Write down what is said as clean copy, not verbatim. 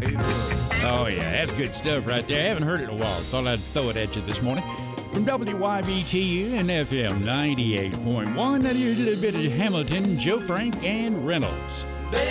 Oh, yeah, that's good stuff right there. I haven't heard it in a while. Thought I'd throw it at you this morning. From WYBTU and FM 98.1, that is a little bit of Hamilton, Joe Frank, and Reynolds.